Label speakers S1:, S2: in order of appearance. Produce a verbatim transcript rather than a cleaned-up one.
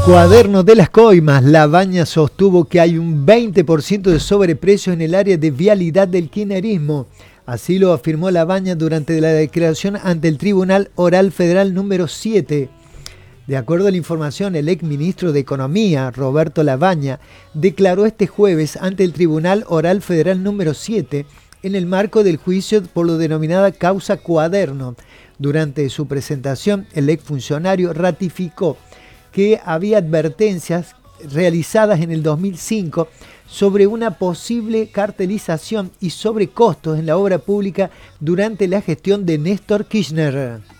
S1: Cuaderno de las coimas. Labaña sostuvo que hay un veinte por ciento de sobreprecio en el área de vialidad del kirchnerismo. Así lo afirmó Labaña durante la declaración ante el Tribunal Oral Federal número siete. De acuerdo a la información, el exministro de Economía, Roberto Labaña, declaró este jueves ante el Tribunal Oral Federal número siete en el marco del juicio por lo denominada causa Cuaderno. Durante su presentación, el exfuncionario ratificó que había advertencias realizadas en el dos mil cinco sobre una posible cartelización y sobre costos en la obra pública durante la gestión de Néstor Kirchner.